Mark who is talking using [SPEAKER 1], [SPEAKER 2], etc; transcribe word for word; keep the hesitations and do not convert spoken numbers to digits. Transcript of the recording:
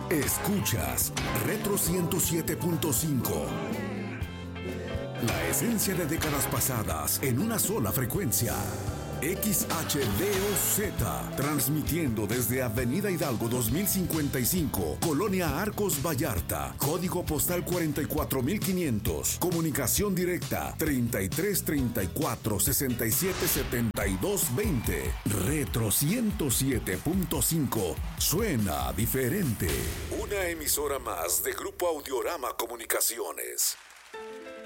[SPEAKER 1] Escuchas Retro ciento siete punto cinco. La esencia de décadas pasadas en una sola frecuencia. X H D O Z, transmitiendo desde Avenida Hidalgo dos mil cincuenta y cinco, Colonia Arcos Vallarta, código postal cuarenta y cuatro mil quinientos, comunicación directa treinta y tres treinta y cuatro sesenta y siete setenta y dos veinte. Retro ciento siete punto cinco, suena diferente. Una emisora más de Grupo Audiorama Comunicaciones.